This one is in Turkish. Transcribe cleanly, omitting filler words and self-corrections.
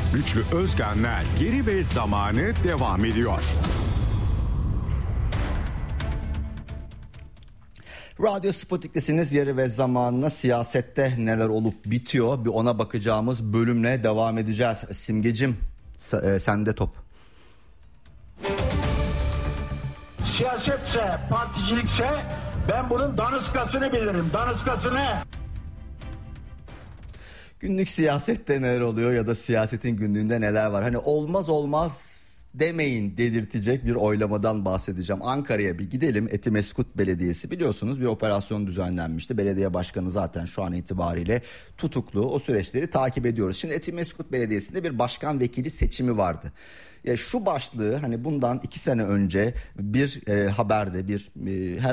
Güçlü Özkan'la Geri ve Zamanı devam ediyor. Radyo Sputnik'tesiniz. Yeri ve zamanına siyasette neler olup bitiyor bir ona bakacağımız bölümle devam edeceğiz. Simgecim sende top. Siyasetse, particilikse ben bunun daniskasını bilirim. Daniskasını. Günlük siyasette neler oluyor ya da siyasetin günlüğünde neler var? Hani olmaz demeyin dedirtecek bir oylamadan bahsedeceğim. Ankara'ya bir gidelim. Etimeskut Belediyesi, biliyorsunuz bir operasyon düzenlenmişti. Belediye başkanı zaten şu an itibariyle tutuklu. O süreçleri takip ediyoruz. Şimdi Etimeskut Belediyesi'nde bir başkan vekili seçimi vardı. Ya şu başlığı hani bundan 2 sene önce bir haberde